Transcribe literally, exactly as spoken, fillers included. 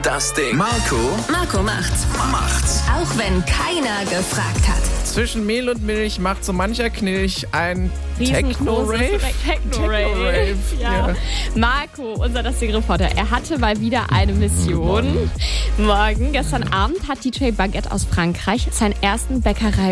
das Ding. Marco, Marco macht's. macht's. Auch wenn keiner gefragt hat. Zwischen Mehl und Milch macht so mancher Knilch ein Riesengroßes Techno-Rave. Techno-Rave. Techno-Rave, Ja. ja. Marco, unser Das Ding-Reporter, er hatte mal wieder eine Mission. Morgen, gestern Abend, hat D J Baguette aus Frankreich seinen ersten Bäckerei